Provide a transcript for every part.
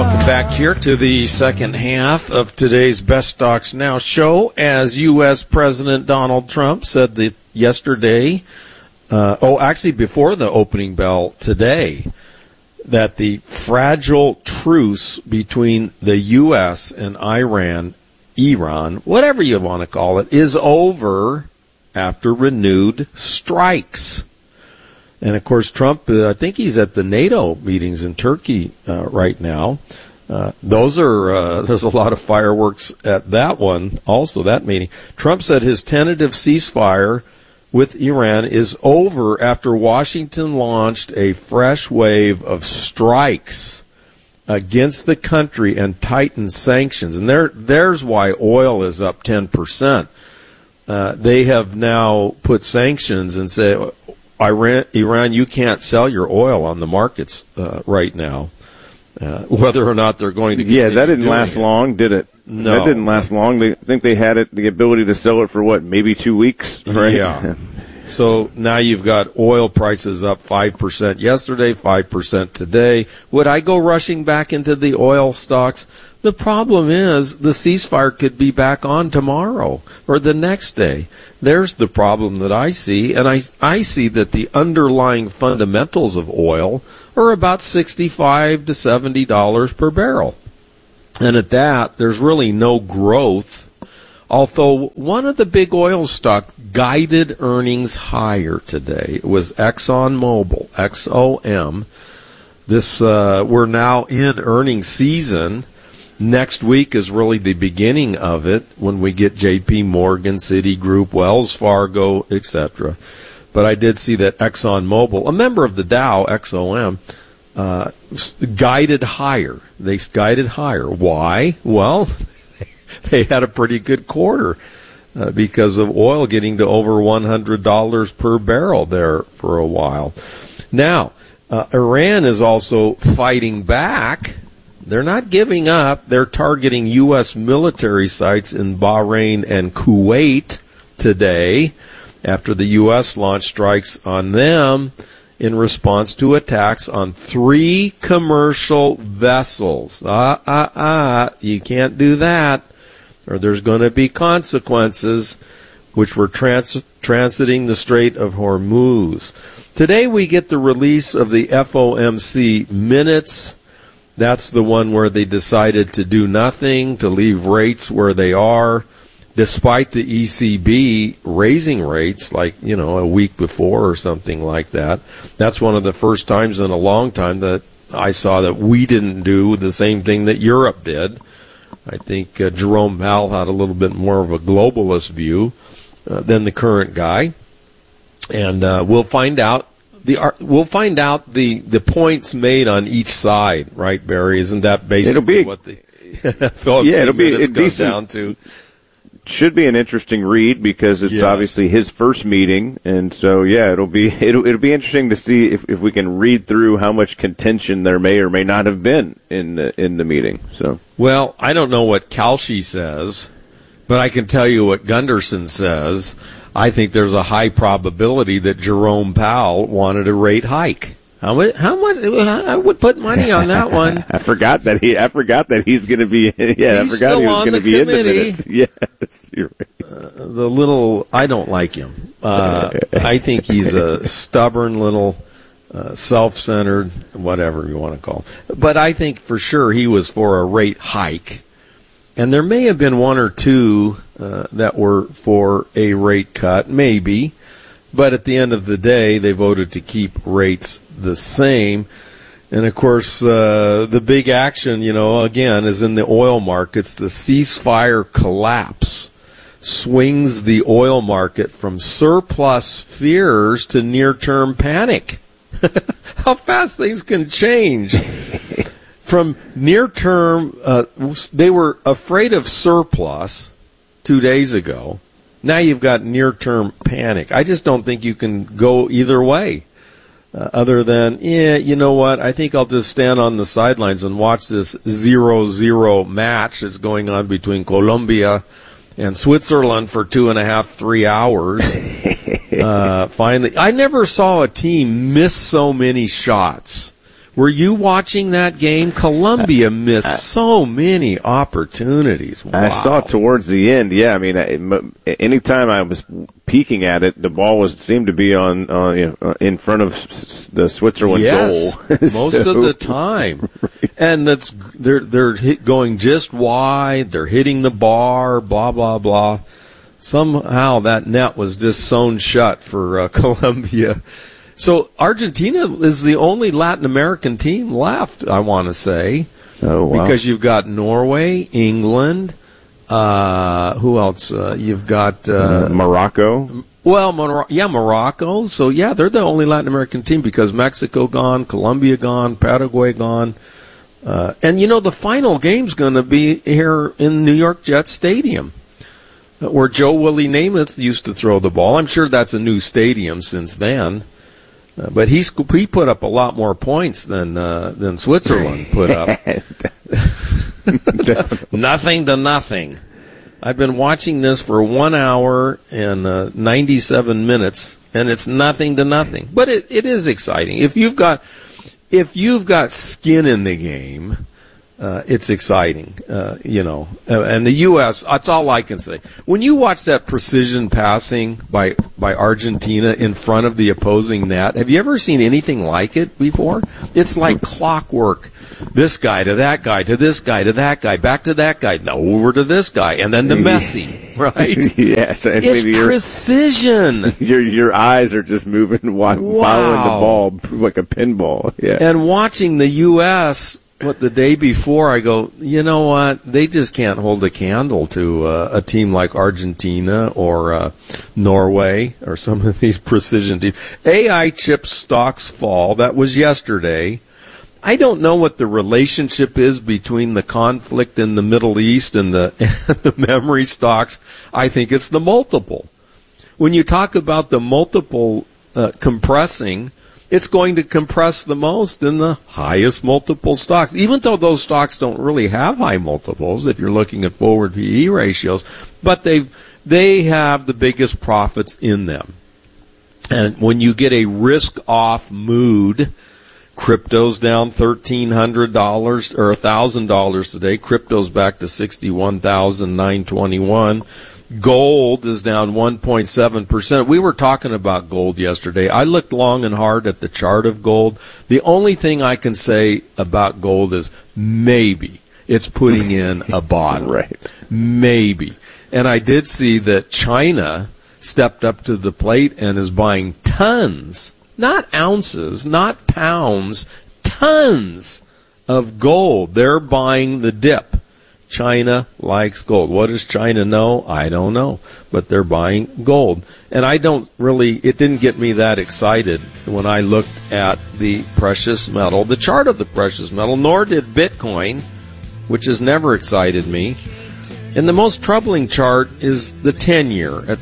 Welcome back here to the second half of today's Best Stocks Now show. As U.S. President Donald Trump said yesterday, actually before the opening bell today, that the fragile truce between the U.S. and Iran, whatever you want to call it, is over after renewed strikes. And, of course, Trump, I think he's at the NATO meetings in Turkey right now. There's a lot of fireworks at that one, also that meeting. Trump said his tentative ceasefire with Iran is over after Washington launched a fresh wave of strikes against the country and tightened sanctions. And there's why oil is up 10%. They have now put sanctions and say, Iran, you can't sell your oil on the markets right now, whether or not they're going to continue. Yeah, that didn't last long, did it? No. That didn't last long. They think they had the ability to sell it for, maybe 2 weeks? Right? Yeah. So now you've got oil prices up 5% yesterday, 5% today. Would I go rushing back into the oil stocks? The problem is the ceasefire could be back on tomorrow or the next day. There's the problem that I see, and I see that the underlying fundamentals of oil are about $65 to $70 per barrel. And at that, there's really no growth. Although one of the big oil stocks guided earnings higher today. It was ExxonMobil, XOM. We're now in earnings season. Next week is really the beginning of it when we get J.P. Morgan, Citigroup, Wells Fargo, etc. But I did see that ExxonMobil, a member of the Dow, XOM, guided higher. They guided higher. Why? Well, they had a pretty good quarter because of oil getting to over $100 per barrel there for a while. Now, Iran is also fighting back. They're not giving up. They're targeting U.S. military sites in Bahrain and Kuwait today after the U.S. launched strikes on them in response to attacks on 3 commercial vessels. You can't do that, or there's going to be consequences, which were transiting the Strait of Hormuz. Today we get the release of the FOMC minutes. That's the one where they decided to do nothing, to leave rates where they are, despite the ECB raising rates a week before or something like that. That's one of the first times in a long time that I saw that we didn't do the same thing that Europe did. I think Jerome Powell had a little bit more of a globalist view than the current guy. And we'll find out. We'll find out the points made on each side, right, Barry? Isn't that basically what the it'll be down to? Should be an interesting read because it's obviously his first meeting, and so it'll be interesting to see if we can read through how much contention there may or may not have been in the meeting. So, well, I don't know what Kalshi says, but I can tell you what Gunderson says. I think there's a high probability that Jerome Powell wanted a rate hike. How much? I would put money on that one. I forgot that he's going to be. Yeah, he's I forgot still he was going to be committee. in the minutes. Yes, you're right. I don't like him. I think he's a stubborn little, self-centered, whatever you want to call it. But I think for sure he was for a rate hike. And there may have been one or two that were for a rate cut, maybe. But at the end of the day, they voted to keep rates the same. And, of course, the big action, again, is in the oil markets. The ceasefire collapse swings the oil market from surplus fears to near-term panic. How fast things can change. From near-term, they were afraid of surplus 2 days ago. Now you've got near-term panic. I just don't think you can go either way. Other than, you know what, I think I'll just stand on the sidelines and watch this 0-0 match that's going on between Colombia and Switzerland for 2.5, 3 hours. Finally, I never saw a team miss so many shots Were you watching that game? Columbia missed so many opportunities. Wow. I saw it towards the end. Yeah, I mean, anytime I was peeking at it, the ball seemed to be on in front of the Switzerland goal. Most of the time. Right. And they're going just wide. They're hitting the bar. Blah blah blah. Somehow that net was just sewn shut for Colombia. So Argentina is the only Latin American team left, I want to say. Oh, wow. Because you've got Norway, England, who else? You've got Morocco. Well, Morocco. So, yeah, they're the only Latin American team because Mexico gone, Colombia gone, Paraguay gone. And, the final game's going to be here in New York Jets Stadium, where Joe Willie Namath used to throw the ball. I'm sure that's a new stadium since then. But he put up a lot more points than Switzerland put up. Nothing to nothing. I've been watching this for 1 hour and 97 minutes, and it's nothing to nothing. But it is exciting. If you've got skin in the game, it's exciting, and the U.S., that's all I can say. When you watch that precision passing by Argentina in front of the opposing net, have you ever seen anything like it before? It's like clockwork. This guy to that guy, to this guy, to that guy, back to that guy, now over to this guy, and then to Messi, right? Yes. It's precision. Your eyes are just moving, following the ball like a pinball. Yeah. And watching the U.S., the day before, I go, you know what? They just can't hold a candle to a team like Argentina or Norway or some of these precision teams. AI chip stocks fall. That was yesterday. I don't know what the relationship is between the conflict in the Middle East and the memory stocks. I think it's the multiple. When you talk about the multiple compressing, it's going to compress the most in the highest multiple stocks, even though those stocks don't really have high multiples if you're looking at forward PE ratios, but they have the biggest profits in them. And when you get a risk-off mood, crypto's down $1,300 or $1,000 today. Crypto's back to $61,921. Gold is down 1.7%. We were talking about gold yesterday. I looked long and hard at the chart of gold. The only thing I can say about gold is maybe it's putting in a bottom. Right. Maybe. And I did see that China stepped up to the plate and is buying tons, not ounces, not pounds, tons of gold. They're buying the dip. China likes gold. What does China know? I don't know. But they're buying gold. And it didn't get me that excited when I looked at the precious metal, the chart of the precious metal, nor did Bitcoin, which has never excited me. And the most troubling chart is the 10-year at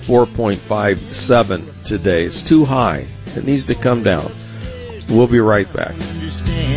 4.57 today. It's too high. It needs to come down. We'll be right back.